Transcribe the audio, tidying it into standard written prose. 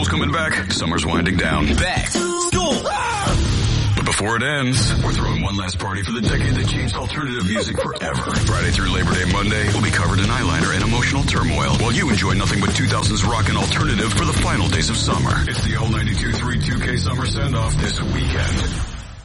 school's coming back, summer's winding down. Back to school. But before it ends, we're throwing one last party for the decade that changed alternative music forever. Friday through Labor Day Monday, we'll be covered in eyeliner and emotional turmoil, while you enjoy nothing but 2000s rock and alternative for the final days of summer. It's the all 92.3 2K Summer Send-Off this weekend.